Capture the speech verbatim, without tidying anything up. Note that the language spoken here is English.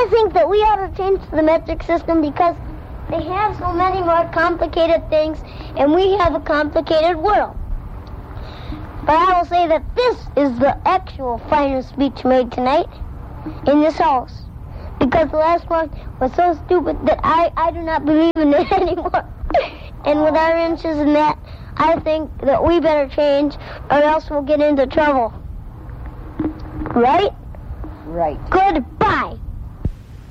I think that we ought to change the metric system because they have so many more complicated things, and we have a complicated world. But I will say that this is the actual finest speech made tonight in this house. Because the last one was so stupid that I, I do not believe in it anymore. And with our inches and that, I think that we better change or else we'll get into trouble. Right? Right. Goodbye.